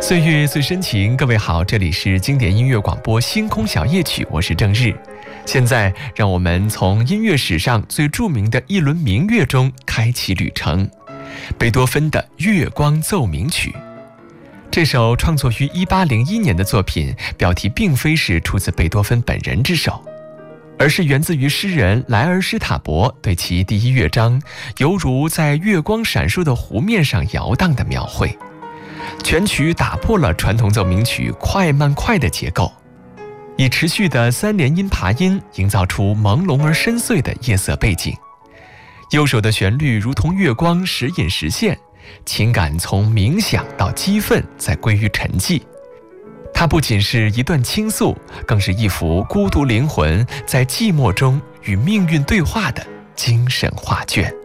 岁月最深情，各位好，这里是经典音乐广播星空小夜曲，我是郑日。现在让我们从音乐史上最著名的一轮名乐中开启旅程——贝多芬的《月光奏鸣曲》。这首创作于1801年的作品，标题并非是出自贝多芬本人之手，而是源自于诗人莱尔施塔伯对其第一乐章犹如在月光闪烁的湖面上摇荡的描绘。全曲打破了传统奏鸣曲快慢快的结构，以持续的3连音爬音营造出朦胧而深邃的夜色背景。右手的旋律如同月光时隐时现，情感从冥想到激愤，再归于沉寂。它不仅是一段倾诉，更是一幅孤独灵魂在寂寞中与命运对话的精神画卷。